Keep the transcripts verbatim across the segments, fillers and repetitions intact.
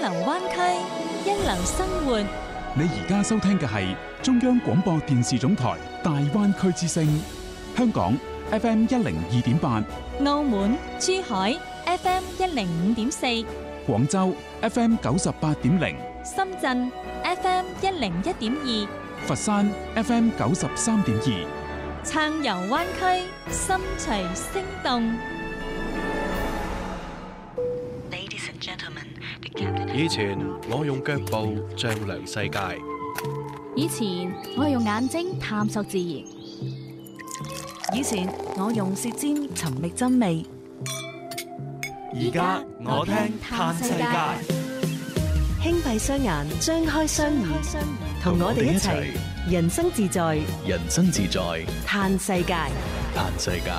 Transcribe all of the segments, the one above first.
流灣區，一流生活。 你而家收聽嘅係中央廣播電視總台大灣區之聲，香港 F M 一零二點八， 澳門、珠海 F M 一零五點四， 廣州 F M 九十八點零， 深圳 F M 一零一點二， 佛山 F M 九十三點二， 暢遊灣區，心隨聲動。 以前我用腳步丈量世界， 以前我用眼睛探索自然， 以前我用舌尖尋覓真味， 而家我聽嘆世界。 輕閉雙眼，張開雙耳，同我哋一齊人生自在， 人生自在， 嘆世界， 嘆世界。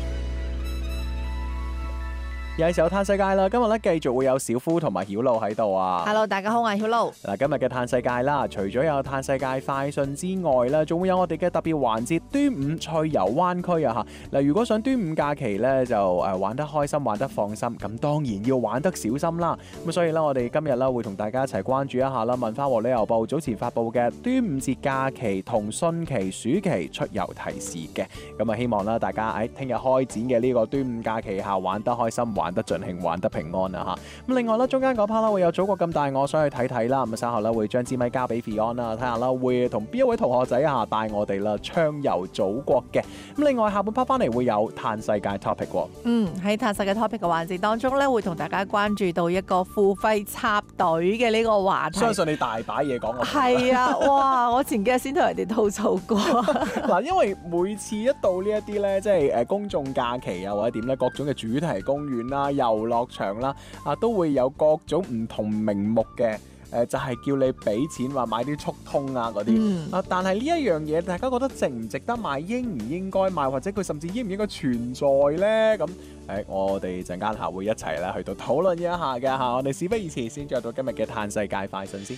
有時候嘆世界啦，今日咧繼續會有小夫同埋曉露喺度啊。 Hello， 大家好，我係曉露。 嗱，今日嘅嘆世界啦，除咗有嘆世界快訊之外咧，仲會有我哋嘅特別環節端午趣遊灣區啊吓。嗱，如果想端午假期咧就誒玩得開心、玩得放心，咁當然要玩得小心啦。咁所以咧，我哋今日咧會同大家一齊關注一下啦。文化和旅遊部早前發布嘅端午節假期同汛期暑期出遊提示嘅，咁啊希望啦大家喺聽日開展嘅呢個端午假期下玩得開心、玩得盡興、玩得平安啊吓。咁另外咧，中間嗰 part 啦會有祖國咁大，我想去睇睇啦。咁稍後咧會將支咪交俾 Fion 啦，睇下啦會同邊一位同學仔啊帶我哋啦暢遊祖國嘅。咁另外下半 part 翻嚟會有嘆世界 topic。 嗯，喺嘆世界 topic 嘅環節當中咧，會同大家關注到一個付費插隊嘅呢個話題。 相信你大把嘢講。 係啊，哇！我前幾日先同人哋吐槽過。 嗱，因為每次一到呢一啲咧，即係誒公眾假期啊，或者點咧，各種嘅主題公園啦、遊樂場啦，啊都會有各種唔同名目嘅。誒就係叫你俾錢話買啲速通啊嗰啲，啊、嗯、但係呢一樣嘢，大家覺得值唔值得買，應唔應該買，或者佢甚至應唔應該存在呢？咁誒，我哋陣間下會一齊咧去到討論一下嘅嚇。我哋事不宜遲，先進入到今日嘅嘆世界快訊先。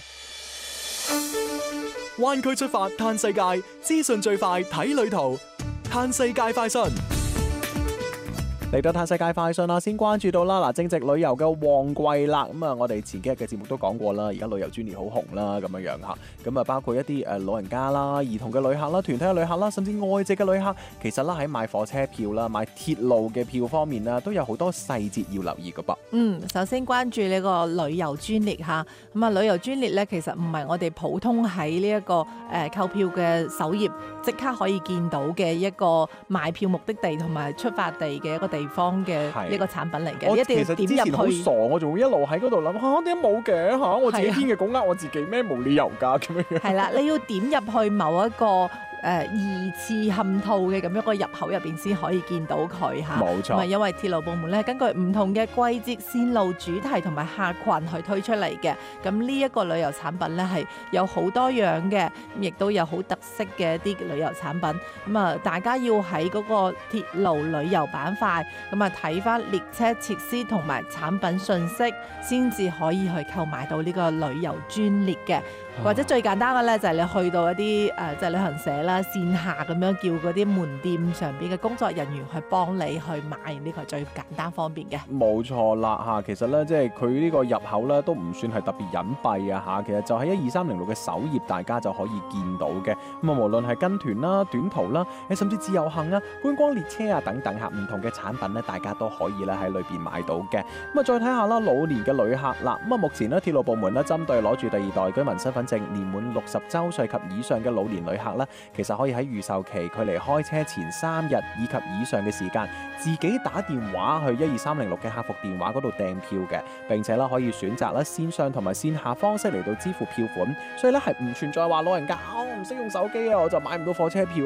灣區出發嘆世界，資訊最快睇旅途，嘆世界快訊。 嚟到嘆世界快訊啦，先關注到啦，嗱，正值旅遊嘅旺季啦，咁啊，我哋前幾日嘅節目都講過啦，而家旅遊專列好紅啦，咁樣樣嚇，咁啊，包括一啲誒老人家啦、兒童嘅旅客啦、團體嘅旅客啦，甚至外籍嘅旅客，其實啦喺買火車票啦、買鐵路嘅票方面啦，都有好多細節要留意㗎噃。 嗯，首先關注呢個旅遊專列嚇，咁啊，旅遊專列咧其實唔係我哋普通喺呢一個誒購票嘅首頁即刻可以見到嘅一個買票目的地同埋出發地嘅一個地。地方嘅呢個產品嚟嘅，一定要點入去。其實之前好傻，我仲會一路喺嗰度諗嚇點解冇嘅嚇，我自己編嘅稿呃我自己咩？冇理由㗎咁樣。係啦，你要點入去某一個誒二次嵌套嘅咁樣個入口入邊先可以見到佢嚇。冇錯。咁啊，因為鐵路部門咧根據唔同嘅季節、線路、主題同埋客群去推出嚟嘅。咁呢一個旅遊產品咧係有好多樣嘅，亦都有好特色嘅一啲旅遊產品。咁啊，大家要喺嗰個鐵路旅遊板塊咁啊睇翻列車設施同埋產品信息，先至可以去購買到呢個旅遊專列嘅。或者最簡單嘅咧就係你去到一啲誒即係旅行社啦，線下咁樣叫嗰啲門店上邊嘅工作人員去幫你去買，呢個最簡單方便嘅。冇錯啦嚇，其實咧即係佢呢個入口咧都唔算係特別隱蔽啊嚇，其實就喺一二三零六嘅首頁，大家就可以見到嘅。咁啊，無論係跟團啦、短途啦，誒甚至自由行啊、觀光列車啊等等嚇，唔同嘅產品咧，大家都可以咧喺裏邊買到嘅。咁啊，再睇下啦，老年嘅旅客啦，咁啊，目前咧鐵路部門咧針對攞住第二代居民身份證年滿六十週歲及以上嘅老年旅客咧，其實可以喺預售期距離開車前三日以及以上嘅時間，自己打電話去一二三零六嘅客服電話嗰度訂票嘅，並且咧可以選擇咧線上同埋線下方式嚟到支付票款，所以咧係唔存在話老人家我唔識用手機啊，我就買唔到火車票